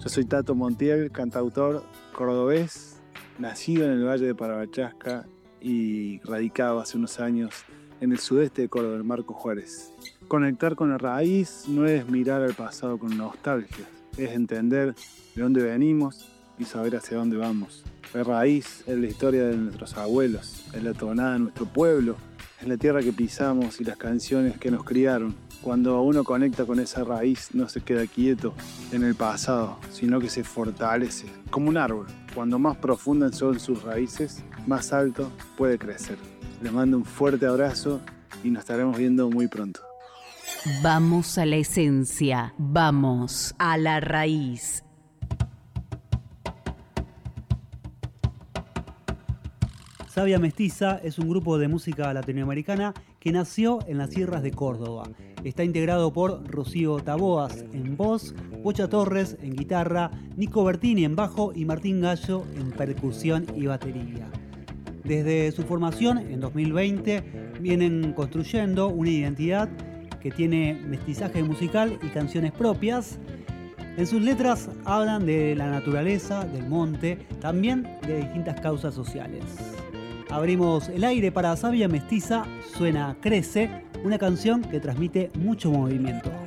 Yo soy Tato Montiel, cantautor cordobés, nacido en el Valle de Parabachasca y radicado hace unos años en el sudeste de Córdoba, en Marcos Juárez. Conectar con la raíz no es mirar al pasado con nostalgia, es entender de dónde venimos y saber hacia dónde vamos. La raíz es la historia de nuestros abuelos, es la tonada de nuestro pueblo, es la tierra que pisamos y las canciones que nos criaron. Cuando uno conecta con esa raíz no se queda quieto en el pasado, sino que se fortalece, como un árbol. Cuando más profundas son sus raíces, más alto puede crecer. Les mando un fuerte abrazo y nos estaremos viendo muy pronto. Vamos a la esencia, vamos a la raíz. Savia Mestiza es un grupo de música latinoamericana que nació en las sierras de Córdoba. Está integrado por Rocío Taboas en voz, Bocha Torres en guitarra, Nico Bertini en bajo y Martín Gallo en percusión y batería. Desde su formación en 2020 vienen construyendo una identidad que tiene mestizaje musical y canciones propias. En sus letras hablan de la naturaleza, del monte, también de distintas causas sociales. Abrimos el aire para Savia Mestiza, suena Crece, una canción que transmite mucho movimiento.